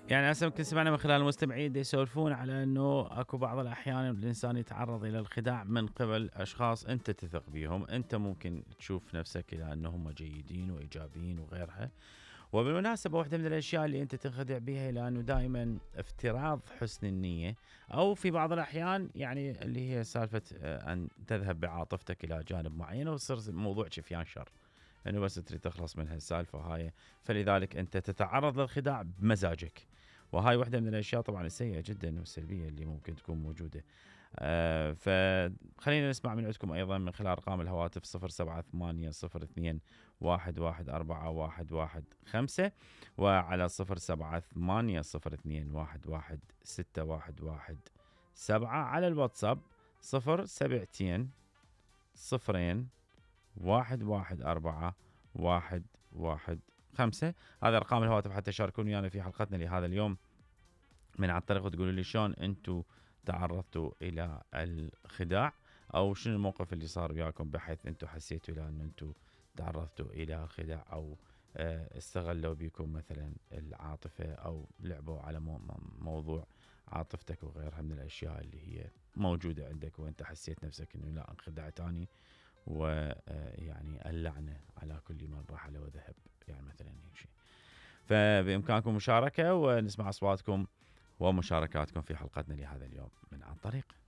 يعني هسه يمكن سمعنا من خلال المستمعين دي يسولفون على انه اكو بعض الاحيان الانسان يتعرض الى الخداع من قبل اشخاص انت تثق بيهم، انت ممكن تشوف نفسك الى انهم جيدين وايجابيين وغيرها. وبالمناسبة واحدة من الاشياء اللي انت تنخدع بها الى انه دائما افتراض حسن النية، او في بعض الاحيان يعني اللي هي سالفة ان تذهب بعاطفتك الى جانب معين ويصير موضوع شفيان شر، انه بس تريد تخلص من هالسالفة هاي، فلذلك انت تتعرض للخداع بمزاجك. وهاي واحدة من الأشياء طبعا السيئة جدا والسلبية اللي ممكن تكون موجودة. فخلينا نسمع من عندكم أيضا من خلال أرقام الهواتف 0780021115 وعلى 078002116117 على الواتساب 0700 114 هذا أرقام الهواتف حتى تشاركون ويانا في حلقتنا لهذا اليوم من عن طريق تقولوا لي شلون انتم تعرضتوا الى الخداع، او شنو الموقف اللي صار وياكم بحيث انتم حسيتوا الى ان انتم تعرضتوا الى الخداع، او استغلوا بكم مثلا العاطفة او لعبوا على موضوع عاطفتك وغيرها من الاشياء اللي هي موجودة عندك وانت حسيت نفسك انه لا انخدعت اني، ويعني اللعنة على كل من رحل وذهب، يعني مثلا هيك شيء. فبإمكانكم مشاركة ونسمع أصواتكم ومشاركاتكم في حلقتنا لهذا اليوم من عن طريق